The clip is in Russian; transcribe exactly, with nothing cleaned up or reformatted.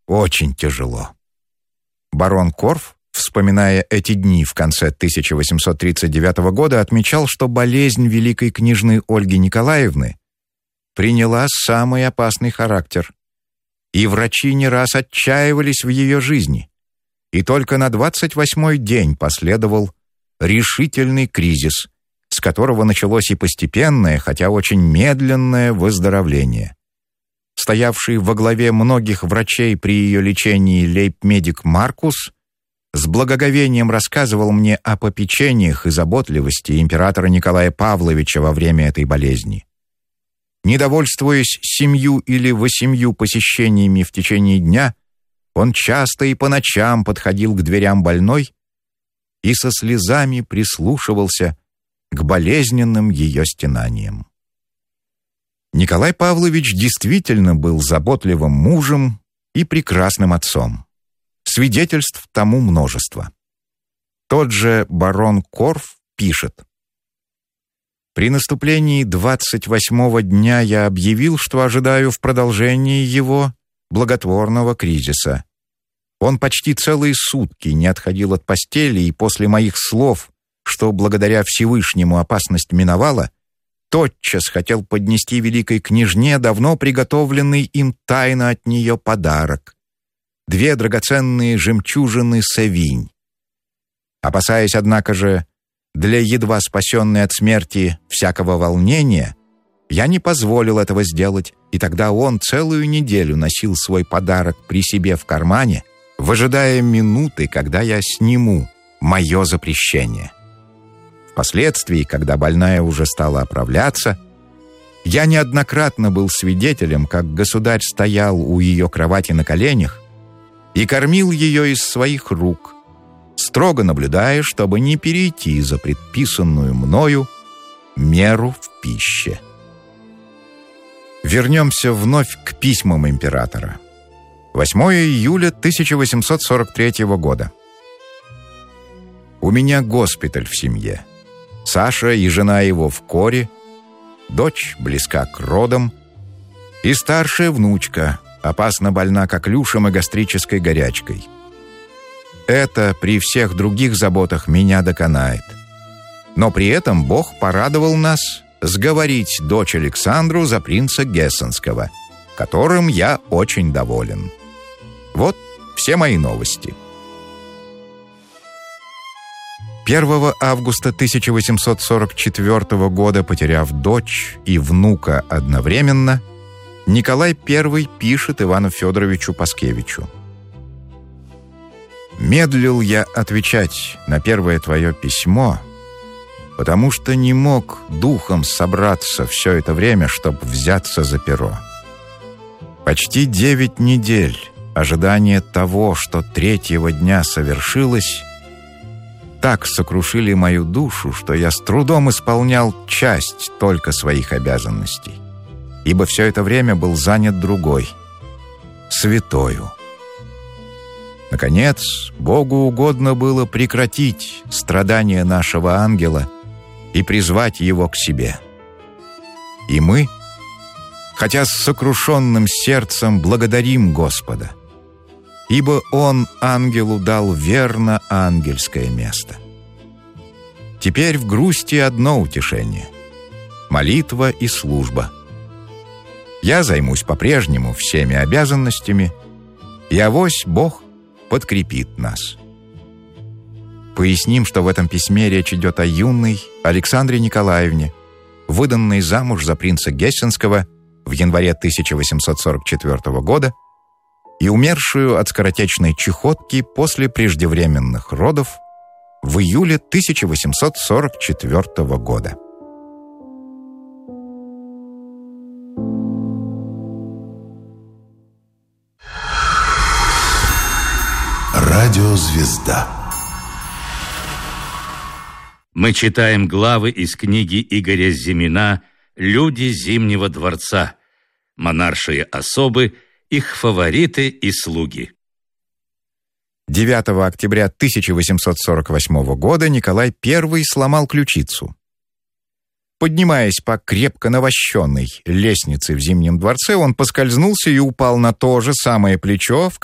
очень тяжело. Барон Корф, вспоминая эти дни в конце тысяча восемьсот тридцать девятого года, отмечал, что болезнь великой княжны Ольги Николаевны приняла самый опасный характер, и врачи не раз отчаивались в ее жизни. И только на двадцать восьмой день последовал решительный кризис, с которого началось и постепенное, хотя очень медленное выздоровление. Стоявший во главе многих врачей при ее лечении лейб-медик Маркус с благоговением рассказывал мне о попечениях и заботливости императора Николая Павловича во время этой болезни. Недовольствуясь семью или восемью посещениями в течение дня, он часто и по ночам подходил к дверям больной и со слезами прислушивался к болезненным ее стенаниям. Николай Павлович действительно был заботливым мужем и прекрасным отцом. Свидетельств тому множество. Тот же барон Корф пишет: «При наступлении двадцать восьмого дня я объявил, что ожидаю в продолжении его благотворного кризиса. Он почти целые сутки не отходил от постели, и после моих слов, что благодаря Всевышнему опасность миновала, тотчас хотел поднести великой княжне давно приготовленный им тайно от нее подарок — две драгоценные жемчужины Севинь. Опасаясь, однако же, для едва спасенной от смерти всякого волнения, я не позволил этого сделать, и тогда он целую неделю носил свой подарок при себе в кармане, выжидая минуты, когда я сниму мое запрещение. Впоследствии, когда больная уже стала оправляться, я неоднократно был свидетелем, как государь стоял у ее кровати на коленях и кормил ее из своих рук, строго наблюдая, чтобы не перейти за предписанную мною меру в пище. Вернемся вновь к письмам императора. восьмого июля тысяча восемьсот сорок третьего года. У меня госпиталь в семье. Саша и жена его в коре, дочь близка к родам, и старшая внучка опасно больна коклюшем и гастрической горячкой. Это при всех других заботах меня доконает. Но при этом Бог порадовал нас сговорить дочь Александру за принца Гессенского, которым я очень доволен. Вот все мои новости. первого августа тысяча восемьсот сорок четвёртого года, потеряв дочь и внука одновременно, Николай Первый пишет Ивану Федоровичу Паскевичу: «Медлил я отвечать на первое твое письмо, потому что не мог духом собраться все это время, чтобы взяться за перо. Почти девять недель ожидания того, что третьего дня совершилось, так сокрушили мою душу, что я с трудом исполнял часть только своих обязанностей, ибо все это время был занят другой, святою. Наконец, Богу угодно было прекратить страдания нашего ангела и призвать его к себе. И мы, хотя с сокрушенным сердцем, благодарим Господа, ибо Он ангелу дал верно ангельское место. Теперь в грусти одно утешение — молитва и служба. Я займусь по-прежнему всеми обязанностями, и авось Бог подкрепит нас». Поясним, что в этом письме речь идет о юной Александре Николаевне, выданной замуж за принца Гессенского в январе тысяча восемьсот сорок четвёртого года и умершую от скоротечной чехотки после преждевременных родов в июле тысяча восемьсот сорок четвёртого года. Радиозвезда. Мы читаем главы из книги Игоря Зимина «Люди Зимнего дворца», монаршие особы, их фавориты и слуги. девятого октября тысяча восемьсот сорок восьмого года Николай Первый сломал ключицу. Поднимаясь по крепко навощенной лестнице в Зимнем дворце, он поскользнулся и упал на то же самое плечо, в